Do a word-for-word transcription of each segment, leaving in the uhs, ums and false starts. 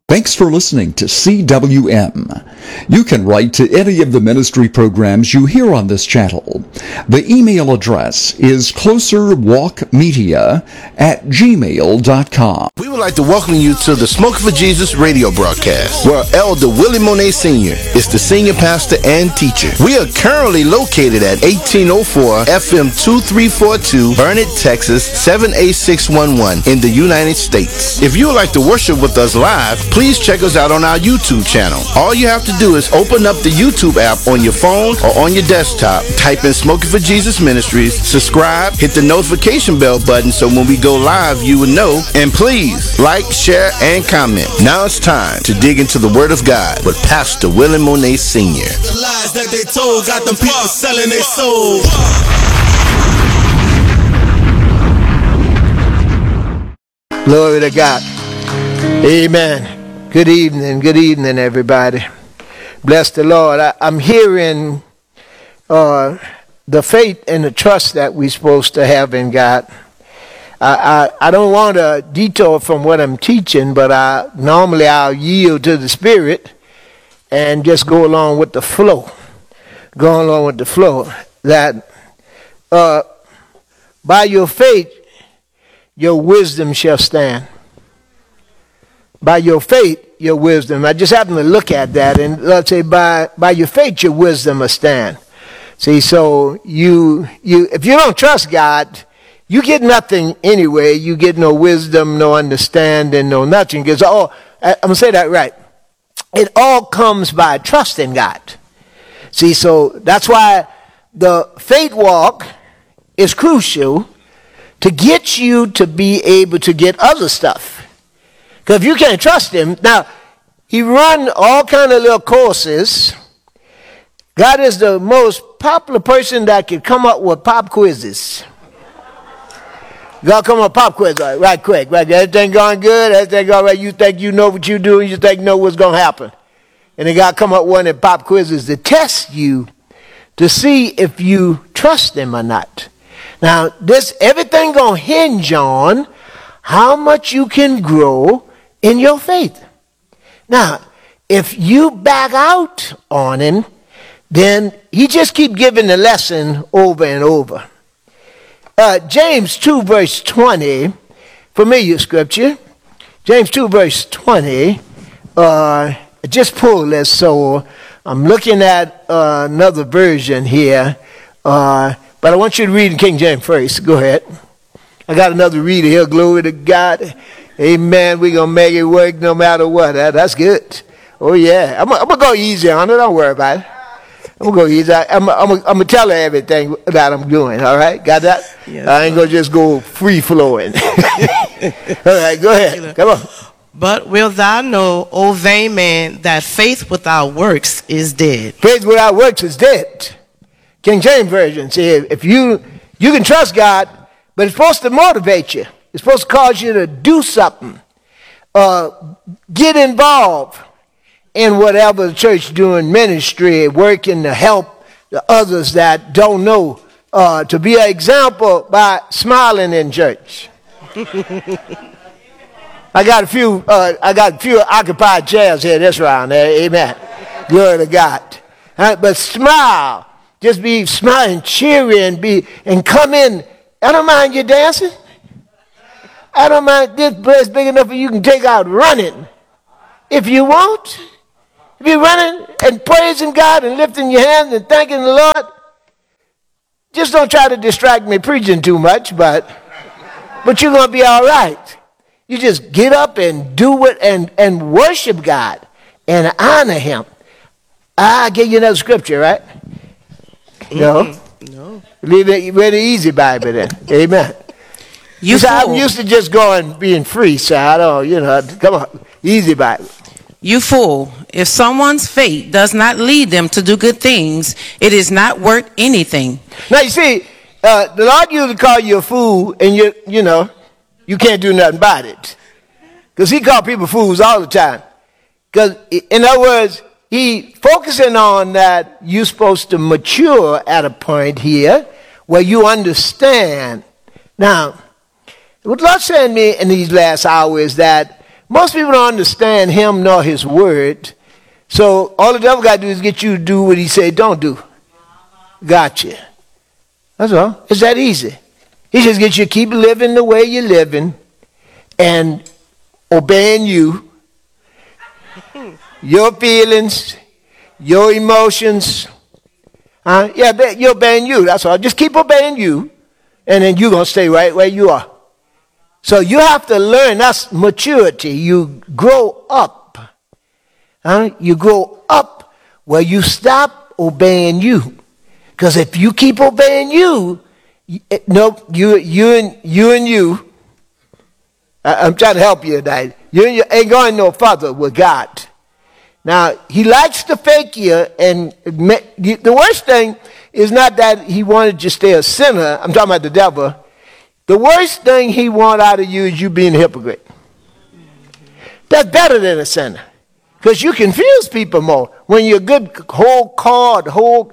Thanks for listening to C W M. You can write to any of the ministry programs you hear on this channel. The email address is closerwalkmedia at gmail dot com. We would like to welcome you to the Smoking for Jesus radio broadcast, where Elder Willie Monet Senior is the senior pastor and teacher. We are currently located at eighteen oh four F M two three four two, Burnett, Texas seven eight six one one in the United States. If you would like to worship with us live, please check us out on our YouTube channel. All you have to do is open up the YouTube app on your phone or on your desktop, type in Smoking for Jesus Ministries, subscribe, hit the notification bell button so when we go live you will know, and please like, share, and comment. Now it's time to dig into the Word of God with Pastor Willie Monet Senior The lies that they told got them people selling their soul. Glory to God. Amen. Good evening, good evening, everybody. Bless the Lord. I, I'm hearing uh, the faith and the trust that we're supposed to have in God. I, I, I don't want to detour from what I'm teaching, but I normally I'll yield to the Spirit and just go along with the flow. Go along with the flow. That uh, by your faith, your wisdom shall stand. By your faith, your wisdom. I just happen to look at that, and let's say by by your faith, your wisdom will stand. See, so you you if you don't trust God, you get nothing anyway. You get no wisdom, no understanding, no nothing. Because all I'm gonna say that right. It all comes by trusting God. See, so that's why the faith walk is crucial to get you to be able to get other stuff. Because if you can't trust him, now, he run all kind of little courses. God is the most popular person that can come up with pop quizzes. God come up with pop quiz right, right quick. Right, everything going good, everything all right. You think you know what you do, you think you know what's going to happen. And then God come up with one of the pop quizzes to test you to see if you trust him or not. Now, this everything going to hinge on how much you can grow in your faith. Now, if you back out on him, then he just keep giving the lesson over and over. Uh, James two verse twenty, familiar scripture. James two verse twenty, uh, just pull this. So I'm looking at uh, another version here, uh, but I want you to read in King James first. Go ahead. I got another reader here. Glory to God. Amen. We're going to make it work no matter what. That, that's good. Oh, yeah. I'm, I'm going to go easy on it. Don't worry about it. I'm going to go easy. I, I'm, I'm, I'm going to tell her everything that I'm doing. All right? Got that? Yes, I ain't going to just go free-flowing. All right. Go ahead. Come on. But wilt thou know, O vain man, that faith without works is dead? Faith without works is dead. King James Version says, if you, you can trust God, but it's supposed to motivate you. It's supposed to cause you to do something. Uh, get involved in whatever the church doing, ministry, working to help the others that don't know. Uh, to be an example by smiling in church. I got a few. Uh, I got a few occupied chairs here this round. There, amen. Glory to God. Uh, but smile. Just be smiling, cheery, and be and come in. I don't mind you dancing. I don't mind this place big enough for you can take out running. If you want. If you're running and praising God and lifting your hands and thanking the Lord, just don't try to distract me preaching too much, but but you're going to be all right. You just get up and do it and, and worship God and honor him. I'll give you another scripture, right? No? Mm-hmm. No. Leave it really easy Bible then. Amen. You so I'm used to just going, being free, so I don't, you know, come on, easy Bible. You fool, if someone's faith does not lead them to do good things, it is not worth anything. Now, you see, uh, the Lord usually call you a fool, and you, you know, you can't do nothing about it. Because he called people fools all the time. Because, in other words, he focusing on that you're supposed to mature at a point here where you understand. Now, what Lord said to me in these last hours is that Most people don't understand him nor his word. So all the devil got to do is get you to do what he said don't do. Gotcha. That's all. It's that easy. He just gets you to keep living the way you're living and obeying you, your feelings, your emotions. Uh, yeah, you're obeying you. That's all. Just keep obeying you, and then you're going to stay right where you are. So you have to learn. That's maturity. You grow up. Uh, you grow up where you stop obeying you. Because if you keep obeying you, no, you, you, and, you and you, I'm trying to help you tonight. You, you ain't going no further with God. Now, he likes to fake you, and the worst thing is not that he wanted you to stay a sinner. I'm talking about the devil. The worst thing he wants out of you is you being a hypocrite. That's better than a sinner, because you confuse people more. When you're a good, whole card, whole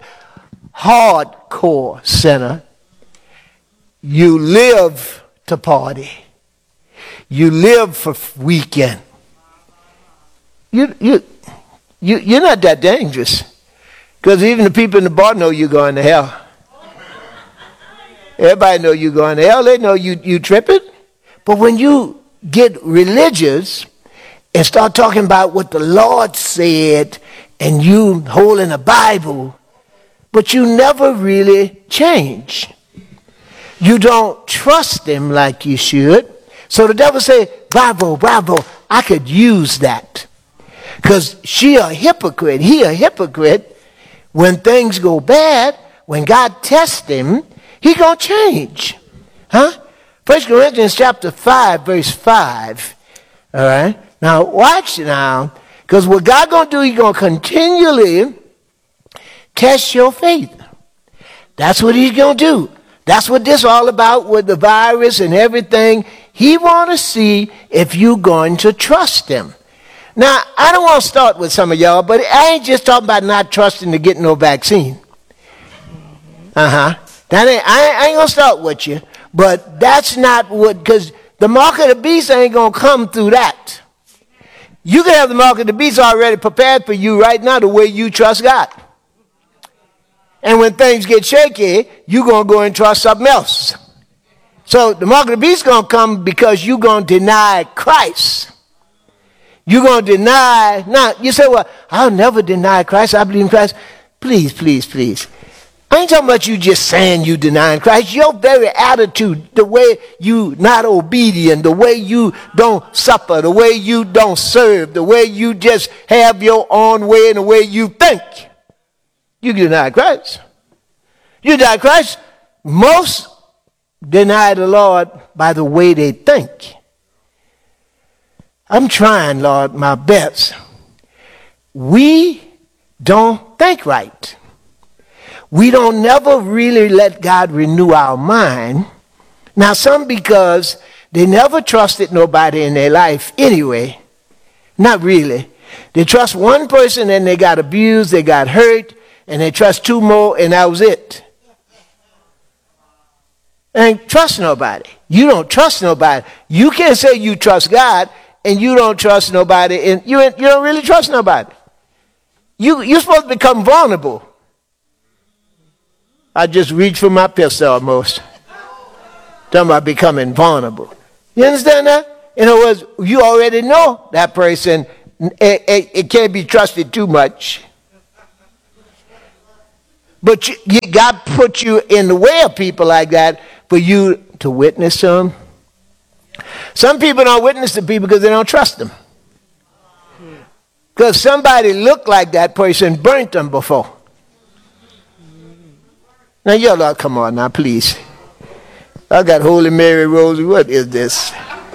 hardcore sinner, you live to party. You live for weekend. You, you, you, you're not that dangerous. Because even the people in the bar know you're going to hell. Everybody know you're going to hell. They know you, you tripping. But when you get religious and start talking about what the Lord said and you holding a Bible, but you never really change. You don't trust him like you should. So the devil say, bravo, bravo, I could use that. Because she a hypocrite, he a hypocrite. When things go bad, when God tests him, he gonna change. Huh? First Corinthians chapter five, verse five. All right? Now watch now. Because what God gonna do, he's gonna continually test your faith. That's what he's gonna do. That's what this is all about with the virus and everything. He want to see if you're going to trust him. Now, I don't want to start with some of y'all, but I ain't just talking about not trusting to get no vaccine. Uh-huh. That ain't, I, I ain't going to start with you, but that's not what, because the mark of the beast ain't going to come through that. You can have the mark of the beast already prepared for you right now the way you trust God. And when things get shaky, you're going to go and trust something else. So the mark of the beast is going to come because you're going to deny Christ. You're going to deny. Now, you say, well, I'll never deny Christ. I believe in Christ. Please, please, please. I ain't talking about you just saying you denying Christ. Your very attitude, the way you not obedient, the way you don't suffer, the way you don't serve, the way you just have your own way and the way you think. You deny Christ. You deny Christ. Most deny the Lord by the way they think. I'm trying, Lord, my best. We don't think right. We don't never really let God renew our mind. Now, some because they never trusted nobody in their life anyway. Not really. They trust one person and they got abused, they got hurt, and they trust two more, and that was it. And trust nobody. You don't trust nobody. You can't say you trust God, and you don't trust nobody, and you, you don't really trust nobody. You, you're supposed to become vulnerable. I just reached for my pistol almost. Talking about becoming vulnerable. You understand that? In other words, you already know that person. It, it, it can't be trusted too much. But you, you, God put you in the way of people like that for you to witness to them. Some people don't witness to people because they don't trust them. Because somebody looked like that person burnt them before. Now, y'all, come on now, please. I got Holy Mary Rose. What is this?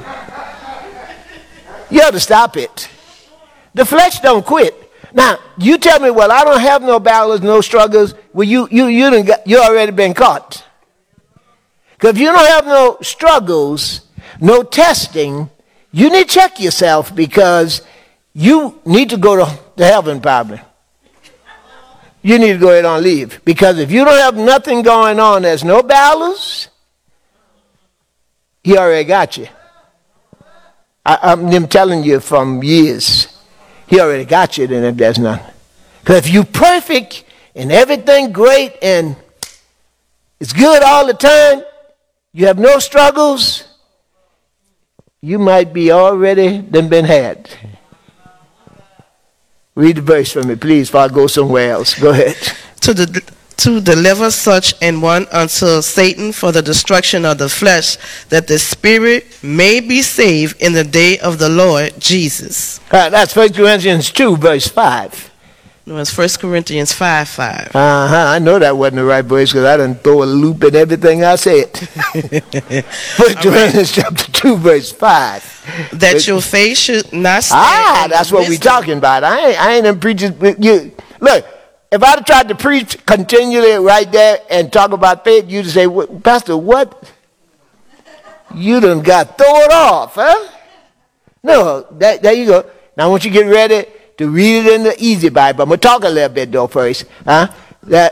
You have to stop it. The flesh don't quit. Now, you tell me, well, I don't have no battles, no struggles. Well, you you you done got, you already been caught. Because if you don't have no struggles, no testing, you need to check yourself because you need to go to, to heaven probably. You need to go ahead and leave. Because if you don't have nothing going on, there's no battles, he already got you. I, I'm telling you from years, he already got you then if there's none. Because if you're perfect and everything great and it's good all the time, you have no struggles, you might be already done been had. Read the verse for me, please, before I go somewhere else. Go ahead. To the to deliver such an one unto Satan for the destruction of the flesh, that the spirit may be saved in the day of the Lord Jesus. All right, that's First Corinthians two, verse five. No, it's First Corinthians five five. Uh-huh. I know that wasn't the right verse because I didn't throw a loop in everything I said. First Corinthians chapter two, verse five. That but, your faith should not stand. Ah, that's what we're talking about. I ain't, I ain't in preaching. You, look, if I'd have tried to preach continually right there and talk about faith, you'd say, Pastor, what? You done got thrown off, huh? No, that, there you go. Now, I want you to get ready to read it in the Easy Bible. I'm going to talk a little bit, though, first. Huh? That,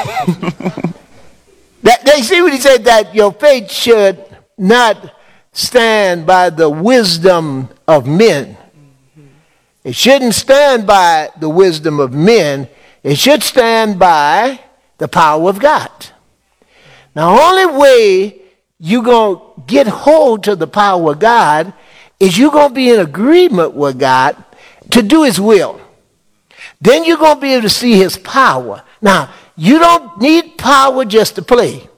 that They see what he said, that your faith should not stand by the wisdom of men. It shouldn't stand by the wisdom of men. It should stand by the power of God. Now, the only way you're going to get hold to the power of God is you're going to be in agreement with God to do his will. Then you're going to be able to see his power. Now, you don't need power just to play.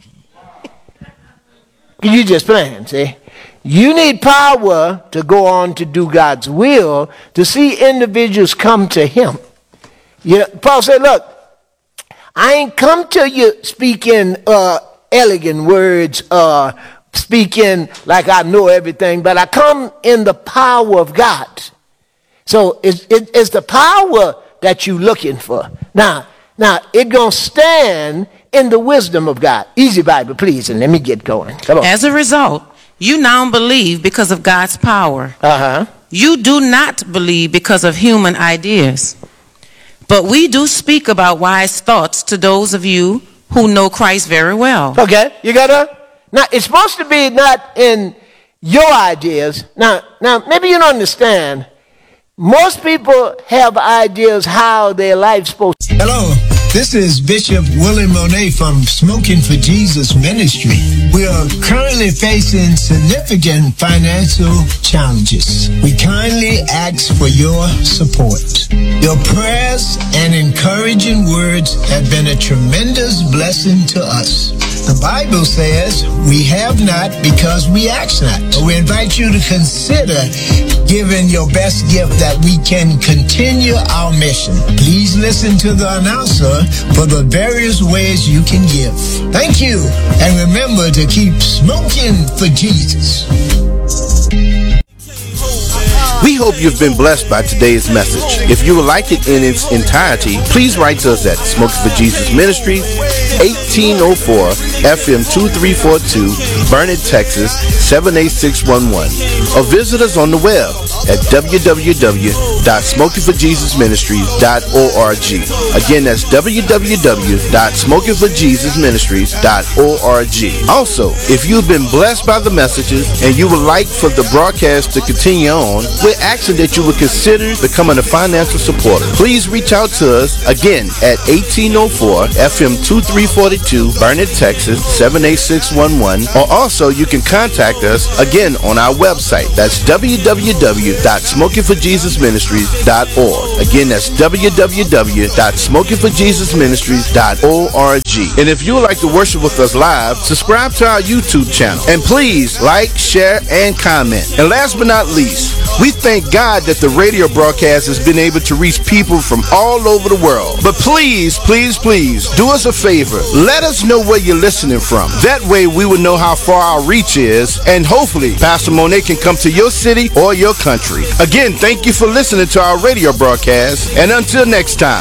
You just playing, see? You need power to go on to do God's will, to see individuals come to him. You know, Paul said, look, I ain't come to you speaking uh, elegant words, uh, speaking like I know everything, but I come in the power of God. So it's, it, it's the power that you're looking for. Now, now it's going to stand in the wisdom of God. Easy Bible, please, and let me get going. Come on. As a result, you now believe because of God's power. Uh-huh. You do not believe because of human ideas. But we do speak about wise thoughts to those of you who know Christ very well. Okay, you got to. Now, it's supposed to be not in your ideas. Now, now maybe you don't understand. Most people have ideas how their life's supposed to. Hello, this is Bishop Willie Monet from Smoking for Jesus Ministry. We are currently facing significant financial challenges. We kindly ask for your support. Your prayers and encouraging words have been a tremendous blessing to us. The Bible says we have not because we ask not. We invite you to consider giving your best gift that we can continue our mission. Please listen to the announcer for the various ways you can give. Thank you, and remember to keep smoking for Jesus. We hope you've been blessed by today's message. If you would like it in its entirety, please write to us at Smoking for Jesus Ministries, eighteen oh four F M two three four two, Burnet, Texas seven eight six one one, or visit us on the web at w w w dot smoking for jesus ministries dot org. Again, that's w w w dot smoking for jesus ministries dot org. Also, if you've been blessed by the messages and you would like for the broadcast to continue on, we're asking that you would consider becoming a financial supporter. Please reach out to us again at eighteen oh four F M two three four two, Burnet, Texas seven eight six one one, or also you can contact us again on our website. That's w w w dot smoking for jesus ministries dot org. Again, that's w w w dot smoking for jesus ministries dot org. And if you would like to worship with us live, subscribe to our YouTube channel. And please like, share, and comment. And last but not least, we thank God that the radio broadcast has been able to reach people from all over the world. But please, please, please, do us a favor. Let us know where you're listening from. That way we will know how far our reach is, and hopefully Pastor Monet can come to your city or your country. Again, thank you for listening to our radio broadcast, and until next time.